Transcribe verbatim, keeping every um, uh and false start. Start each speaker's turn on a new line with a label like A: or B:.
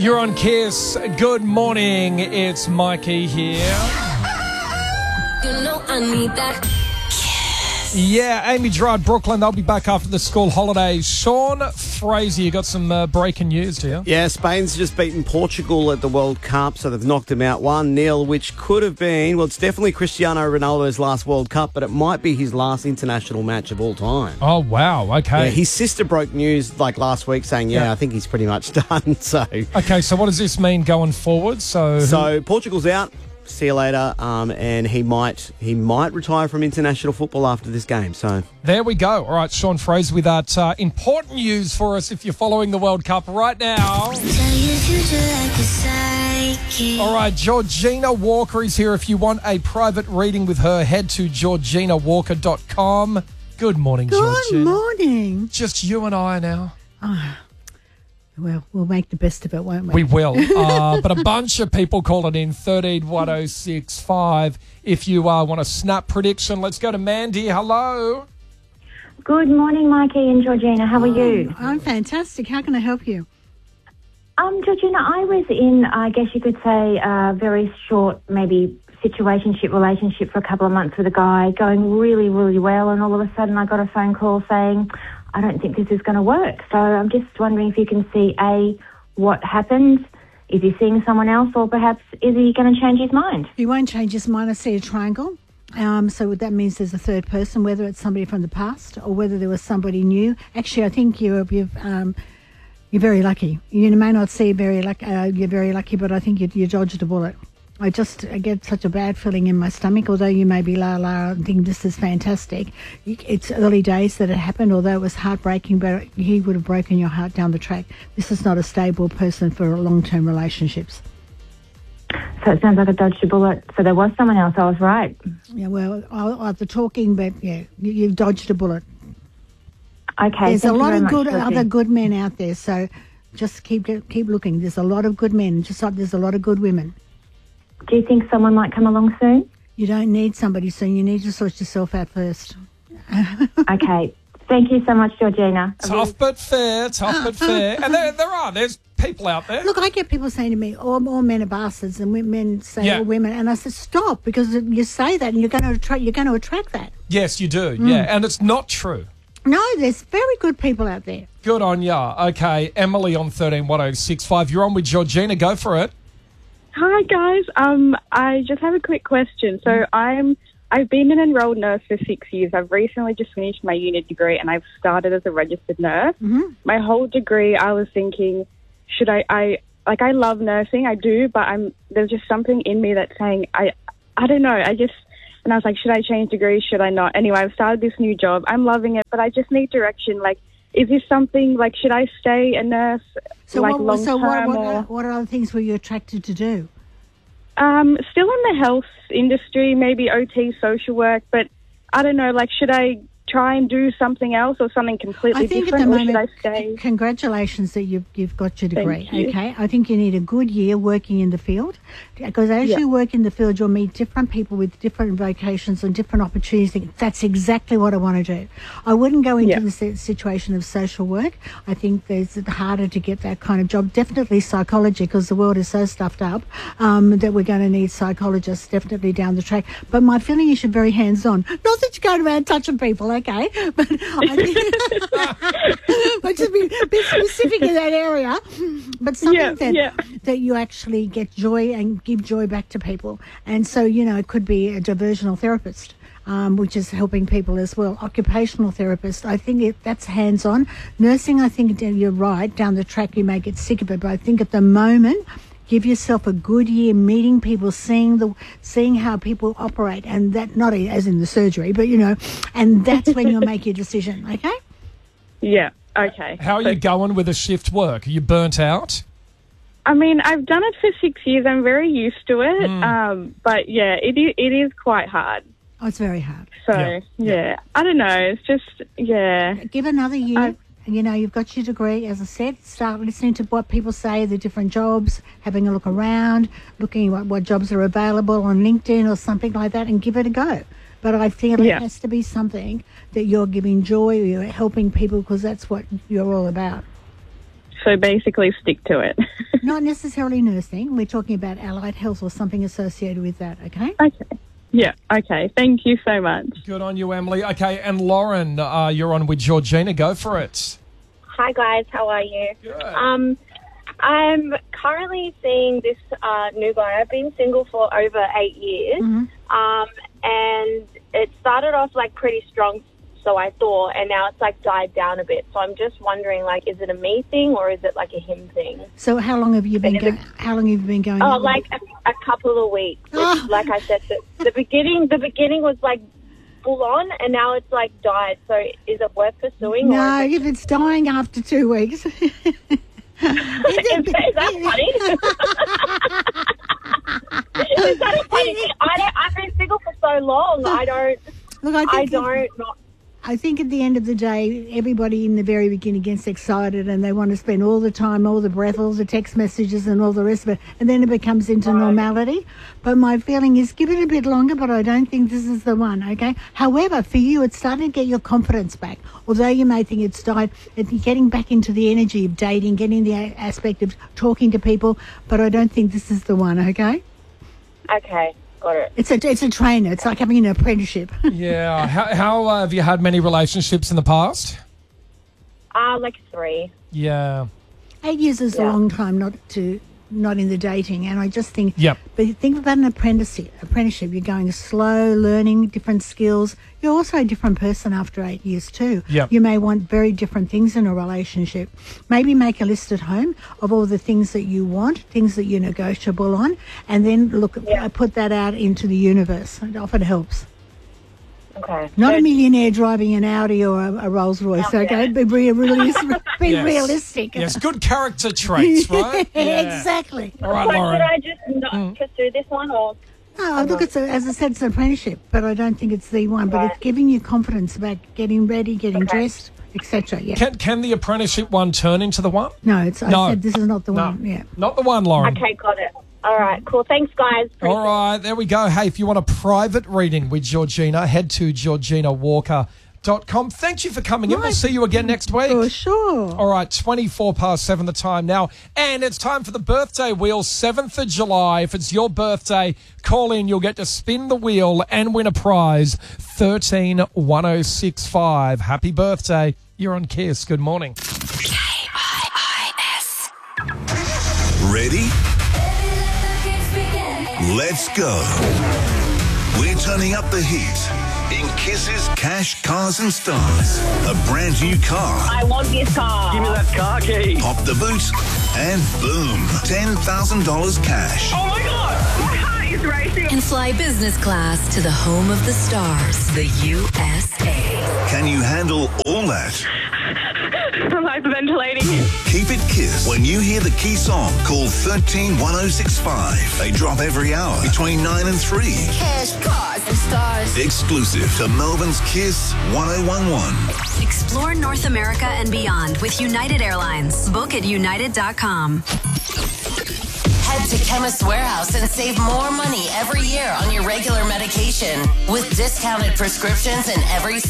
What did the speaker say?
A: You're on Kiss. Good morning. It's Mikey here.
B: You know I need that.
A: Yeah, Amy Gerard, Brooklyn, they'll be back after the school holidays. Sean Fraser, you got some uh, breaking news, do you?
C: Yeah, Spain's just beaten Portugal at the World Cup, so they've knocked them out one nil, which could have been, well, it's definitely Cristiano Ronaldo's last World Cup, but it might be his last international match of all time.
A: Oh, wow, okay.
C: Yeah, his sister broke news like last week saying, yeah,
A: Yeah.
C: I think he's pretty much done, so...
A: Okay, so what does this mean going forward? So,
C: So Portugal's out. See you later. Um, and he might he might retire from international football after this game. So
A: there we go. All right, Sean Fraser with that uh, important news for us if you're following the World Cup right now. All right, Georgina Walker is here. If you want a private reading with her, head to georgina walker dot com. Good morning,
D: Good
A: Georgina.
D: Good morning.
A: Just you and I now.
D: Oh, well, we'll make the best of it, won't we?
A: We will. Uh, but a bunch of people calling in thirteen one oh six five. If you uh, want a snap prediction, let's go to Mandy. Hello.
E: Good morning, Mikey and Georgina. How are you?
D: I'm fantastic. How can I help you?
E: Um, Georgina, I was in, I guess you could say, a very short, maybe situationship, relationship for a couple of months with a guy, going really, really well, and all of a sudden I got a phone call saying, I don't think this is going to work. So I'm just wondering if you can see, A, what happened. Is he seeing someone else, or perhaps is he going to change his mind?
D: He won't change his mind. I see a triangle. Um, so that means there's a third person, whether it's somebody from the past or whether there was somebody new. Actually, I think you're, you've, um, you're very lucky. You may not see very luck, uh, you're very lucky, but I think you, you dodged a bullet. I just I get such a bad feeling in my stomach, although you may be la la and think this is fantastic. It's early days that it happened, although it was heartbreaking, but he would have broken your heart down the track. This is not a stable person for long-term relationships.
E: So it sounds like I dodged a bullet. So there was someone else. I was right.
D: Yeah, well, after talking, but yeah, you, you've dodged a bullet.
E: Okay.
D: There's a lot of good
E: much,
D: other good men out there, so just keep keep looking. There's a lot of good men, just like there's a lot of good women.
E: Do you think someone might come along soon?
D: You don't need somebody soon. You need to sort yourself out first.
E: Okay. Thank you so much, Georgina.
A: Tough but fair, tough but fair. And there, there are, there's people out there.
D: Look, I get people saying to me, all, all men are bastards, and men say
A: Yeah.
D: all women. And I said, stop, because you say that and you're going to attract, you're going to attract that.
A: Yes, you do, yeah. And it's not true.
D: No, there's very good people out there.
A: Good on ya. Okay, Emily on thirteen one oh six five. You're on with Georgina. Go for it.
F: Hi guys, um, I just have a quick question. So I'm, I've been an enrolled nurse for six years. I've recently just finished my uni degree and I've started as a registered nurse.
D: Mm-hmm.
F: My whole degree, I was thinking, should I, I, like I love nursing, I do, but I'm, there's just something in me that's saying, I, I don't know, I just, and I was like, should I change degrees, should I not? Anyway, I've started this new job. I'm loving it, but I just need direction, like, is this something, like, should I stay a nurse,
D: So,
F: like,
D: what,
F: long
D: so what,
F: term
D: what,
F: or...
D: what other things were you attracted to do?
F: Um, still in the health industry, maybe O T, social work, but I don't know, like, should I try and do something else or something completely
D: I think
F: different,
D: at the
F: or
D: moment,
F: should I stay?
D: Congratulations that you've, you've got your degree,
F: Thank you.
D: okay? I think you need a good year working in the field, because as
F: Yeah.
D: you work in the field, you'll meet different people with different vocations and different opportunities. That's exactly what I want to do. I wouldn't go into
F: Yeah.
D: the si- situation of social work. I think there's it's harder to get that kind of job. Definitely psychology, because the world is so stuffed up um, that we're going to need psychologists definitely down the track. But my feeling is you're very hands-on. Not that you're going around touching people, okay? But I think, but just be, be specific in that area. But something
F: Yeah,
D: that
F: yeah.
D: that you actually get joy and give joy back to people. And so, you know, it could be a diversional therapist, um, which is helping people as well. Occupational therapist, I think it, that's hands-on. Nursing, I think you're right. Down the track, you may get sick of it. But I think at the moment, give yourself a good year meeting people, seeing the seeing how people operate, and that not as in the surgery, but, you know, and that's when you'll make your decision, okay?
F: Yeah, okay.
A: How are
F: So-
A: you going with the shift work? Are you burnt out?
F: I mean, I've done it for six years. I'm very used to it.
A: Mm.
F: Um, but yeah, it is, it is quite hard.
D: Oh, it's very hard.
F: So
A: Yeah,
F: yeah,
A: yeah.
F: I don't know. It's just, yeah.
D: Give another year.
F: I-
D: you know, you've got your degree, as I said. Start listening to what people say, the different jobs, having a look around, looking at what, what jobs are available on LinkedIn or something like that, and give it a go. But I feel
F: Yeah.
D: it has to be something that you're giving joy, or you're helping people, because that's what you're all about.
F: So basically stick to it.
D: Not necessarily nursing. We're talking about allied health or something associated with that, okay?
F: Okay. Yeah, okay. Thank you so much.
A: Good on you, Emily. Okay, and Lauren, uh, you're on with Georgina. Go for it.
G: Hi guys, how are you?
A: Good.
G: Um, I'm currently seeing this uh, new guy. I've been single for over eight years,
D: Mm-hmm.
G: um, and it started off like pretty strong, so I thought, and now it's like died down a bit. So I'm just wondering, like, is it a me thing or is it like a him thing?
D: So how long have you been
G: But is
D: going? How long have you been going?
G: Oh,
D: out?
G: like a, a couple of weeks.
D: Ah.
G: It's, like I said, the, the beginning, the beginning was like full on, and now it's like died. So is it worth pursuing?
D: No,
G: or is it
D: if it's dying after two weeks.
G: Is that funny? Is that a funny thing? I don't, I've been single for so long. I don't.
D: Look, I, think
G: I
D: if-
G: don't. Not,
D: I think at the end of the day, everybody in the very beginning gets excited and they want to spend all the time, all the breath, all the text messages and all the rest of it, and then it becomes into normality. But my feeling is give it a bit longer, but I don't think this is the one, okay? However, for you, it's starting to get your confidence back. Although you may think it's died, it's getting back into the energy of dating, getting the a- aspect of talking to people, but I don't think this is the one, okay?
G: okay, got it.
D: It's a, it's a trainer. It's like having an apprenticeship.
A: Yeah. How, how uh, have you had many relationships in the past?
G: Uh, like three.
A: Yeah.
D: Eight years is a
G: Yeah.
D: long time not to not in the dating, and I just think.
A: Yep.
D: But think about an apprenticeship. Apprenticeship, you're going slow, learning different skills. You're also a different person after eight years too.
A: Yep.
D: You may want very different things in a relationship. Maybe make a list at home of all the things that you want, things that you're negotiable on, and then look
G: Yeah.
D: uh, put that out into the universe. It often helps.
G: Okay.
D: Not
G: So-
D: a millionaire driving an Audi or a, a Rolls Royce.
G: Oh,
D: Okay,
G: yeah.
D: be, be, realis- be
A: Yes.
D: realistic.
A: Yes, good character traits, right? Yeah.
D: Exactly.
A: All right,
G: So should
A: Lauren.
G: I just not pursue this one, or
D: No, look, it's a, as I said, it's an apprenticeship, but I don't think it's the one. But
G: Right.
D: it's giving you confidence about getting ready, getting
G: Okay.
D: dressed, et cetera. Yeah.
A: Can, can the apprenticeship one turn into the one?
D: no, it's. I
A: No.
D: said this is not the
A: No.
D: one. Yeah.
A: Not the one, Lauren.
G: okay, got it. All right, cool. Thanks, guys.
A: All right, there we go. Hey, if you want a private reading with Georgina, head to georgina walker dot com. Thank you for coming in. We'll
D: Right.
A: see you again next week.
D: For sure.
A: All right, twenty-four past seven the time now. And it's time for the birthday wheel, seventh of July. If it's your birthday, call in. You'll get to spin the wheel and win a prize, thirteen one oh six five. Happy birthday. You're on Kiss. Good morning.
H: Ready? Let's go. We're turning up the heat in Kiss's Cash, Cars and Stars. A brand new car.
G: I want this car.
I: Give me that car key.
H: Pop the boot and boom, ten thousand dollars cash.
I: Oh my God! My heart is racing.
B: And fly business class to the home of the stars, the U S A.
H: Can you handle all that?
F: I'm hyperventilating.
H: Keep it Kiss. When you hear the key song, call thirteen one oh six five. They drop every hour between nine and three.
B: Cash, cars, and stars.
H: Exclusive to Melbourne's Kiss one oh one one.
J: Explore North America and beyond with United Airlines. Book at united dot com.
K: Head to Chemist Warehouse and save more money every year on your regular medication with discounted prescriptions in every